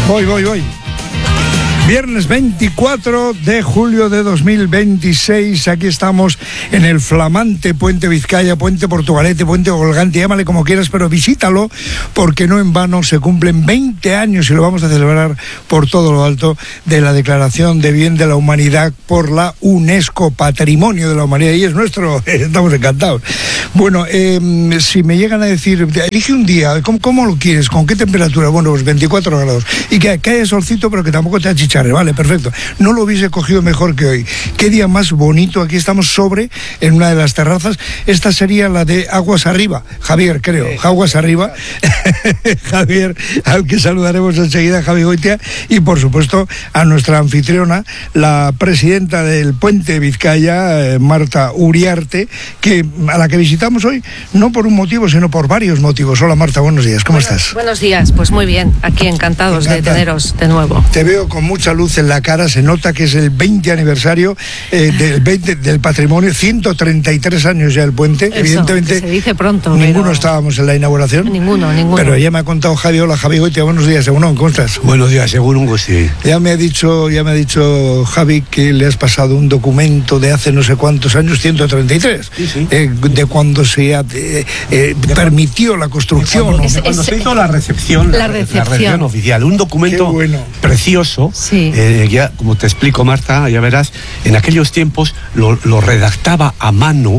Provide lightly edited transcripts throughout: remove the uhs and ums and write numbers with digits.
Voy. Viernes 24 de julio de 2026, aquí estamos en el flamante Puente Vizcaya, Puente Portugalete, Puente Colgante, llámale como quieras, pero visítalo, porque no en vano se cumplen 20 años y lo vamos a celebrar por todo lo alto de la Declaración de Bien de la Humanidad por la UNESCO, Patrimonio de la Humanidad, y es nuestro, estamos encantados. Bueno, si me llegan a decir, elige un día, ¿cómo lo quieres? ¿Con qué temperatura? Bueno, pues 24 grados, y que haya solcito, pero que tampoco te achiche. Vale, perfecto. No lo hubiese cogido mejor que hoy. Qué día más bonito. Aquí estamos en una de las terrazas. Esta sería la de Aguas Arriba. Javier, creo. Aguas Arriba. Javier, al que saludaremos enseguida, Javi Goitia. Y por supuesto a nuestra anfitriona, la presidenta del Puente Vizcaya, Marta Uriarte, a la que visitamos hoy, no por un motivo, sino por varios motivos. Hola Marta, buenos días. ¿Cómo estás? Buenos días, pues muy bien. Aquí encantados de teneros de nuevo. Te veo con mucha luz en la cara, se nota que es el 20 aniversario del patrimonio, 133 años ya el puente. Eso, evidentemente se dice pronto. Ninguno estábamos en la inauguración. Ninguno. Pero ya me ha contado Javi. Hola Javi Goitia, buenos días, Egunon, ¿cómo estás? Buenos días, Egunon, sí. Ya me ha dicho Javi que le has pasado un documento de hace no sé cuántos años, 133, sí. De cuando se permitió la construcción. Cuando se hizo la recepción oficial, un documento precioso. Sí. Ya, como te explico, Marta, ya verás, en aquellos tiempos lo redactaba a mano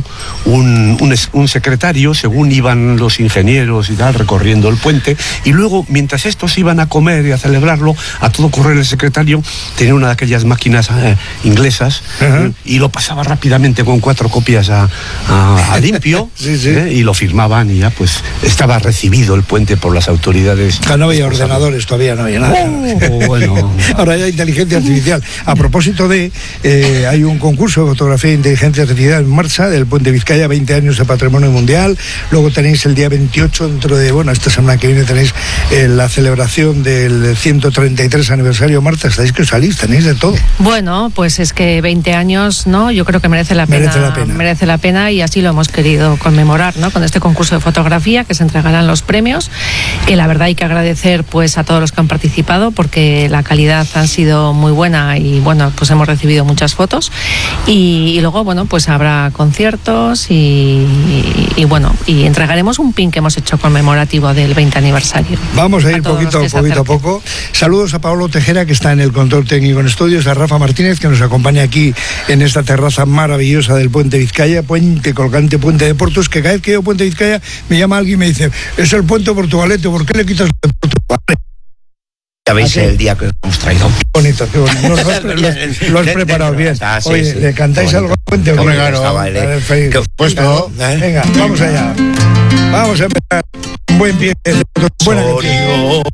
un secretario, según iban los ingenieros y tal, recorriendo el puente, y luego, mientras estos iban a comer y a celebrarlo, a todo correr el secretario tenía una de aquellas máquinas inglesas, y lo pasaba rápidamente con 4 copias a limpio, sí. Y lo firmaban, y ya pues estaba recibido el puente por las autoridades. No había ordenadores, todavía no había nada. Bueno. Ahora ya inteligencia artificial. A propósito hay un concurso de fotografía de inteligencia artificial en marcha del Puente Vizcaya, 20 años de patrimonio mundial. Luego tenéis el día 28, esta semana que viene tenéis la celebración del 133 aniversario. Marta, estáis que os salís, tenéis de todo. Bueno, pues es que 20 años, ¿no? Yo creo que merece la pena, y así lo hemos querido conmemorar, ¿no? Con este concurso de fotografía, que se entregarán los premios, que la verdad hay que agradecer pues a todos los que han participado, porque la calidad ha sido muy buena, y bueno, pues hemos recibido muchas fotos, y luego, bueno, pues habrá conciertos y entregaremos un pin que hemos hecho conmemorativo del 20 aniversario. Vamos a ir poquito a poco. Saludos a Pablo Tejera, que está en el control técnico en estudios, a Rafa Martínez, que nos acompaña aquí en esta terraza maravillosa del Puente Vizcaya, Puente Colgante, Puente de Portos, que cada vez que yo Puente Vizcaya me llama alguien y me dice, es el Puente Portugalete, ¿por qué le quitas el Portugalete? Ya veis el día que os hemos traído. Qué bonito. Lo has preparado bien. Oye, ¿le cantáis algo al puente? Hombre, claro. Puesto. Venga, vamos allá. Vamos a empezar. Un buen pie. Buena canción.